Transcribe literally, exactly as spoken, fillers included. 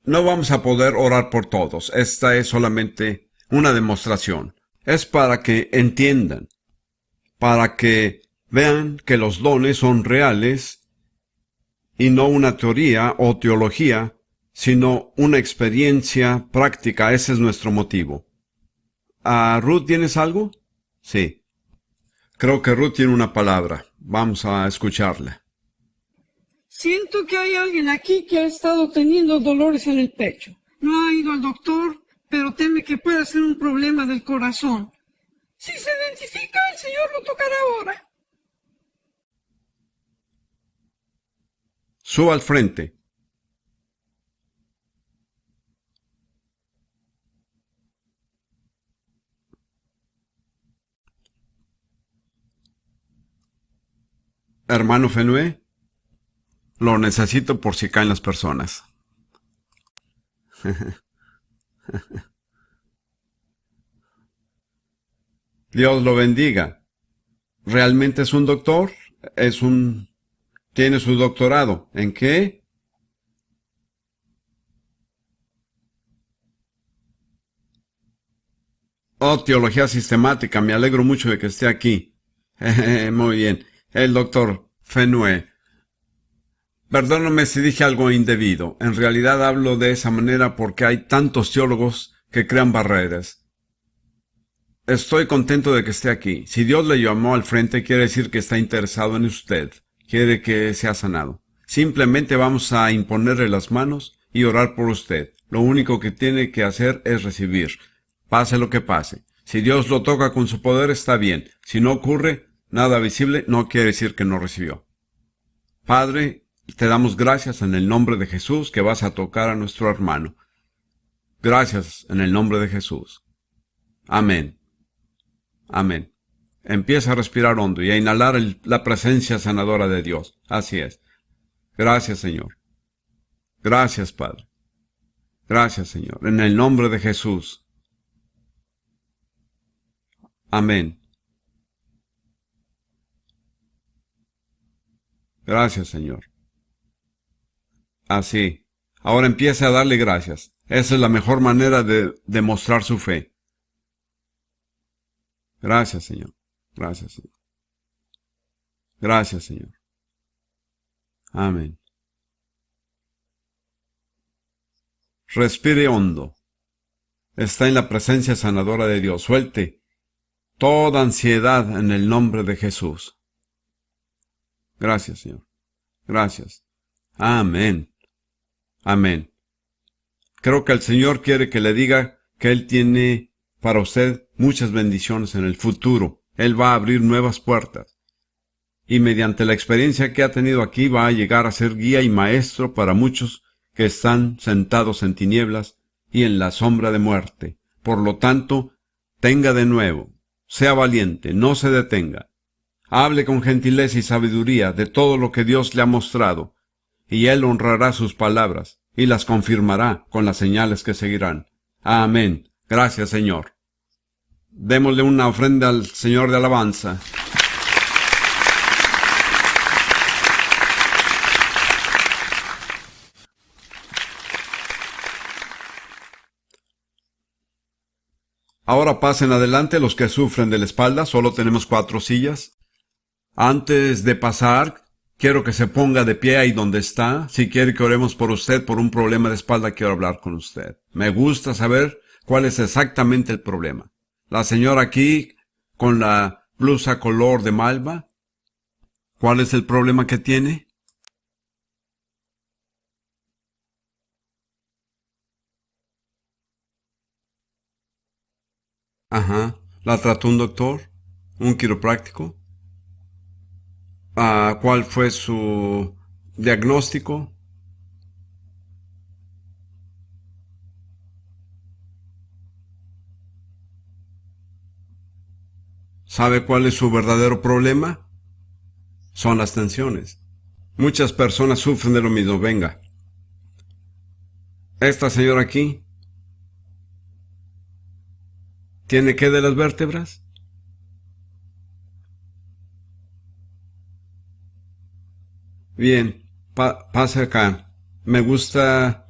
No vamos a poder orar por todos. Esta es solamente una demostración. Es para que entiendan, para que vean que los dones son reales y no una teoría o teología, sino una experiencia práctica. Ese es nuestro motivo. ¿A Ruth tienes algo? Sí. Creo que Ruth tiene una palabra. Vamos a escucharla. Siento que hay alguien aquí que ha estado teniendo dolores en el pecho. No ha ido al doctor, pero teme que pueda ser un problema del corazón. Si se identifica, el Señor lo tocará ahora. Suba al frente. Hermano Fenue, lo necesito por si caen las personas. Dios lo bendiga. ¿Realmente es un doctor? Es un... Tiene su doctorado. ¿En qué? Oh, teología sistemática. Me alegro mucho de que esté aquí. Muy bien. El doctor Fenue. Perdóname si dije algo indebido. En realidad hablo de esa manera porque hay tantos teólogos que crean barreras. Estoy contento de que esté aquí. Si Dios le llamó al frente, quiere decir que está interesado en usted. Quiere que sea sanado. Simplemente vamos a imponerle las manos y orar por usted. Lo único que tiene que hacer es recibir. Pase lo que pase. Si Dios lo toca con su poder, está bien. Si no ocurre nada visible, no quiere decir que no recibió. Padre, te damos gracias en el nombre de Jesús que vas a tocar a nuestro hermano. Gracias en el nombre de Jesús. Amén. Amén. Empieza a respirar hondo y a inhalar el, la presencia sanadora de Dios. Así es. Gracias, Señor. Gracias, Padre. Gracias, Señor. En el nombre de Jesús. Amén. Gracias, Señor. Así. Ahora empiece a darle gracias. Esa es la mejor manera de demostrar su fe. Gracias, Señor. Gracias, Señor. Gracias, Señor. Amén. Respire hondo. Está en la presencia sanadora de Dios. Suelte toda ansiedad en el nombre de Jesús. Gracias, Señor. Gracias. Amén. Amén. Creo que el Señor quiere que le diga que Él tiene para usted muchas bendiciones en el futuro. Él va a abrir nuevas puertas. Y mediante la experiencia que ha tenido aquí va a llegar a ser guía y maestro para muchos que están sentados en tinieblas y en la sombra de muerte. Por lo tanto, tenga de nuevo, sea valiente, no se detenga. Hable con gentileza y sabiduría de todo lo que Dios le ha mostrado, y Él honrará sus palabras y las confirmará con las señales que seguirán. Amén. Gracias, Señor. Démosle una ofrenda al Señor de alabanza. Ahora pasen adelante los que sufren de la espalda. Solo tenemos cuatro sillas. Antes de pasar, quiero que se ponga de pie ahí donde está. Si quiere que oremos por usted por un problema de espalda, quiero hablar con usted. Me gusta saber cuál es exactamente el problema. La señora aquí, con la blusa color de malva, ¿cuál es el problema que tiene? Ajá. ¿La trató un doctor? ¿Un quiropráctico? Ah, ¿cuál fue su diagnóstico? ¿Sabe cuál es su verdadero problema? Son las tensiones. Muchas personas sufren de lo mismo. Venga. Esta señora aquí, ¿tiene qué de las vértebras? Bien, pa pase acá. Me gusta